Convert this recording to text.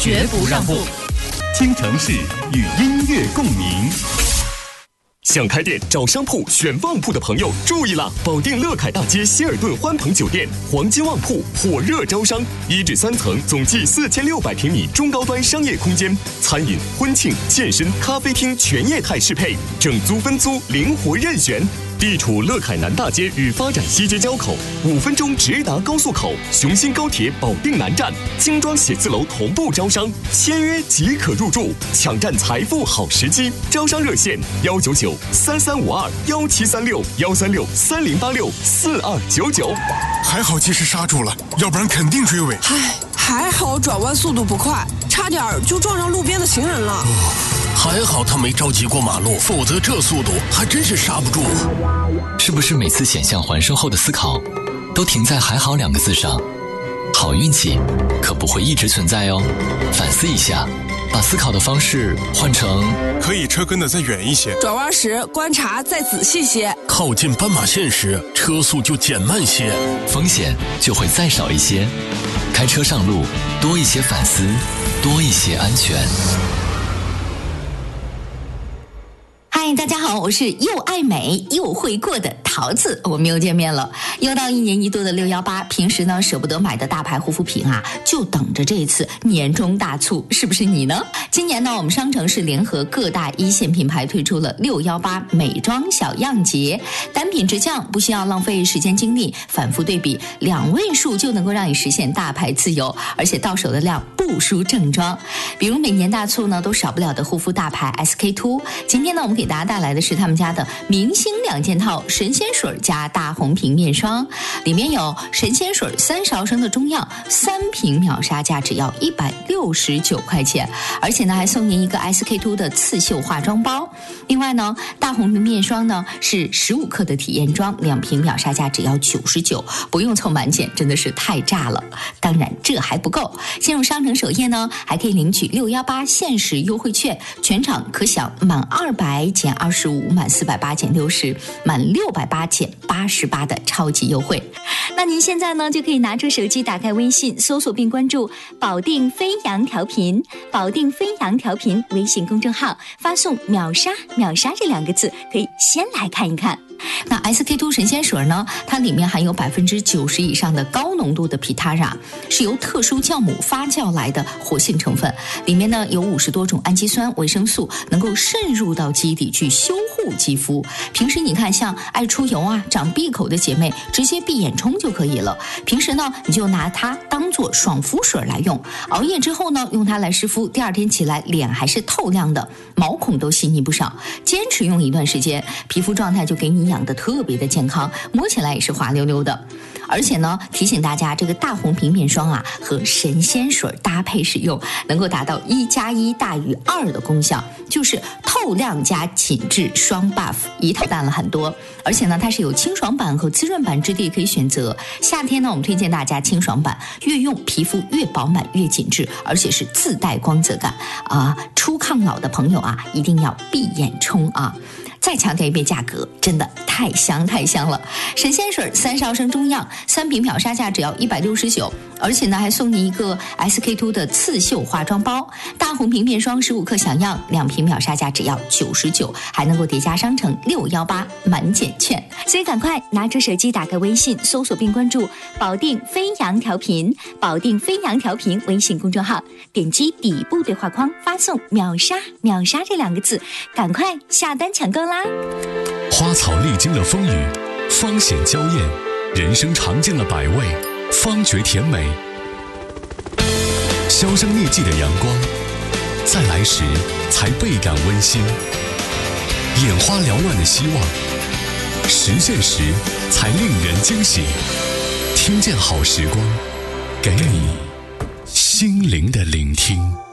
绝不让步。 听城市，与音乐共鸣。 想开店找商铺选旺铺的朋友注意了！保定乐凯大街希尔顿欢朋酒店黄金旺铺火热招商，1至3层，总计4600平米中高端商业空间，餐饮、婚庆、健身、咖啡厅全业态适配，整租分租灵活任选。地处乐凯南大街与发展西街交口，5分钟直达高速口，雄心高铁保定南站，精装写字楼同步招商，签约即可入住，抢占财富好时机。招商热线199-3352-1736-136-3086-4299。 还好及时刹住了，要不然肯定追尾。 还好转弯速度不快，差点就撞上路边的行人了。 还好他没着急过马路，否则这速度还真是刹不住。 是不是每次险象环生后的思考都停在还好2个字上？好运气可不会一直存在哦，反思一下，把思考的方式换成可以车跟得再远一些， 转弯时观察再仔细些， 靠近斑马线时车速就减慢些， 风险就会再少一些。开车上路多一些反思，多一些安全。 嗨，大家好，我是又爱美又会过的桃子，我们又见面了。又到1年1度的618，平时呢舍不得买的大牌护肤品啊，就等着这一次年终大促，是不是你呢？今年呢，我们商城是联合各大1线品牌推出了618美妆小样节，单品直降，不需要浪费时间精力反复对比，2位数就能够让你实现大牌自由，而且到手的量不输正装。比如每年大促呢都少不了的护肤大牌 SK-II， 今天呢我们给大家带来的是他们家的明星2件套神仙水加大红瓶面霜，里面有神仙水30毫升的中样，3瓶秒杀价只要169块钱，而且呢还送您一个 SK-II 的刺绣化妆包。另外呢，大红瓶面霜呢是15克的体验装，2瓶秒杀价只要99，不用凑满减，真的是太炸了。当然这还不够，进入商城首页呢还可以领取618限时优惠券，全场可享满200减25，满480减60，满680减88的超级优惠。那您现在呢就可以拿出手机，打开微信，搜索并关注保定飞扬调频，保定飞扬调频微信公众号，发送秒杀秒杀这2个字，可以先来看一看。那 SK-II 神仙水呢，它里面含有90%以上的高浓度的皮塔拉，是由特殊酵母发酵来的活性成分，里面呢有50多种氨基酸、维生素，能够渗入到基底去修护肌肤。平时你看像爱出油啊、长闭口的姐妹，直接闭眼冲就可以了。平时呢你就拿它当做爽肤水来用，熬夜之后呢用它来湿敷，第2天起来脸还是透亮的，毛孔都细腻不少。坚持用一段时间，皮肤状态就给你养得特别的健康，摸起来也是滑溜溜的。而且呢，提醒大家，这个大红瓶面霜啊和神仙水搭配使用，能够达到1+1大于2的功效，就是透亮加紧致双 buff， 一套淡了很多。而且呢，它是有清爽版和滋润版质地可以选择。夏天呢，我们推荐大家清爽版，越用皮肤越饱满越紧致，而且是自带光泽感啊。初抗老的朋友啊，一定要闭眼冲啊。再强调一遍价格，真的太香太香了！神仙水30毫升中样，3瓶秒杀价只要169，而且呢还送你一个 SK-II 的刺绣化妆包，大红瓶面霜15克小样，2瓶秒杀价只要99，还能够叠加商城618满减券。所以赶快拿出手机，打开微信，搜索并关注保定飞扬调频，保定飞扬调频微信公众号，点击底部对话框，发送秒杀秒杀这2个字，赶快下单抢购啦！ 花草历经了风雨，芳显娇艳；人生尝尽了百味，方觉甜美。销声匿迹的阳光，在来时才倍感温馨；眼花缭乱的希望，实现时才令人惊喜。听见好时光，给你心灵的聆听。